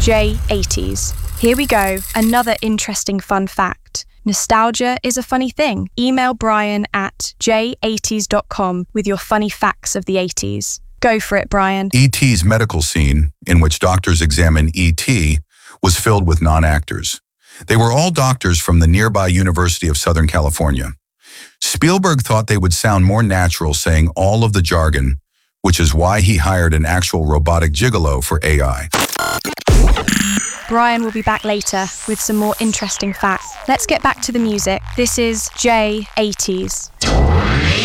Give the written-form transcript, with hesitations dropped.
J80s. Here we go, another interesting fun fact. Nostalgia is a funny thing. Email Brian at j80s.com with your funny facts of the 80s. Go for it, Brian. E.T.'s medical scene, in which doctors examine E.T., was filled with non-actors. They were all doctors from the nearby University of Southern California. Spielberg thought they would sound more natural saying all of the jargon, which is why he hired an actual robotic gigolo for AI. Brian will be back later with some more interesting facts. Let's get back to the music. This is J80s.